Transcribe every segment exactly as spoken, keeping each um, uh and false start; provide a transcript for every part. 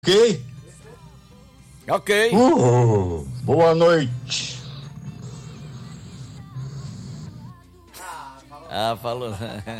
Ok? Ok. Uh, boa noite. Ah, falou.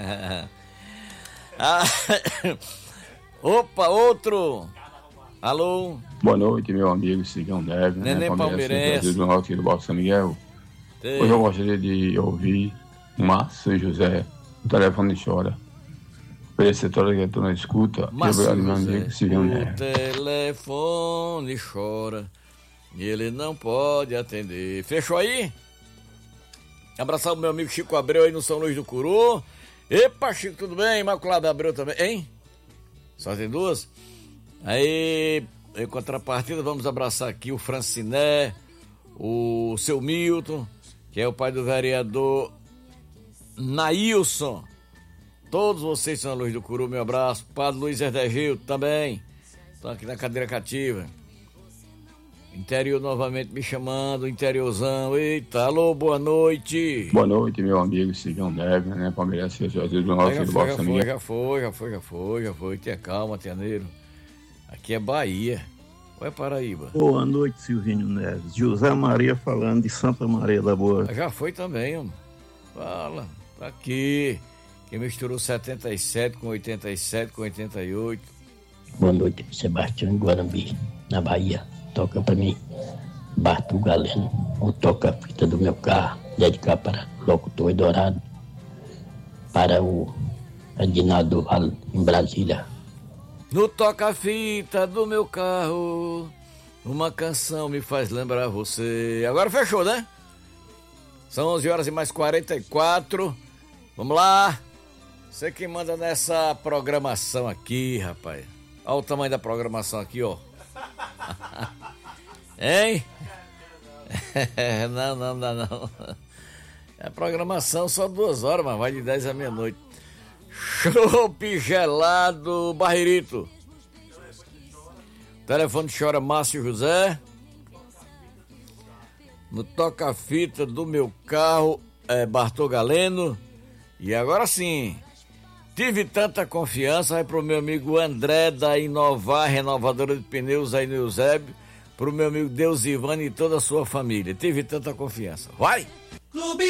Ah, opa, outro. Alô? Boa noite, meu amigo Cigão Neves, Neném né, Palmeirense. do Rock do Balsa São Miguel. Ei. Hoje eu gostaria de ouvir Márcio José, o telefone chora. Por esse setor que eu tô na escuta, e obrigado, meu amigo Cigão o Neves. telefone chora e ele não pode atender. Fechou aí? Abraçar o meu amigo Chico Abreu aí no São Luís do Curu. Epa, Chico, tudo bem? Imaculado Abreu também, hein? Só tem duas? Aí, em contrapartida, vamos abraçar aqui o Franciné, o seu Milton, que é o pai do vereador Nailson. Todos vocês são a Luz do Curu, meu abraço. Padre Luiz Erdegil também. Estão aqui na cadeira cativa. Interior novamente me chamando, interiorzão. Eita, alô, boa noite. Boa noite, meu amigo Cigão Neves, né, Palmeirense, Jesus do Rock do Balsa São Miguel. Já foi, já foi, já foi, já foi. Tenha calma, Tianeiro. Aqui é Bahia. Ou é Paraíba? Boa noite, Silvinho Neves. José Maria falando de Santa Maria da Boa. Já foi também, homem. Fala, tá aqui. Quem misturou setenta e sete com oitenta e sete com oitenta e oito. Boa noite, Sebastião Guarambi, na Bahia. Toca pra mim, Bartol Galeno, o toca-fita do meu carro, dedicar para locutor Dourado, para o Adinado Vale, em Brasília. No toca-fita do meu carro, uma canção me faz lembrar você. Agora fechou, né? São onze horas e mais quarenta e quatro. Vamos lá. Você que manda nessa programação aqui, rapaz. Olha o tamanho da programação aqui, ó. Hein? Não, não, não, não. É programação só duas horas, mas vai de dez à meia-noite. Chopp gelado, Barreirito. Telefone chora Márcio José. No toca-fita do meu carro é Bartol Galeno. E agora sim, tive tanta confiança, vai pro meu amigo André da Inovar, renovadora de pneus aí no Eusébio, pro meu amigo Deus Ivani e toda a sua família. Tive tanta confiança. Vai! Clube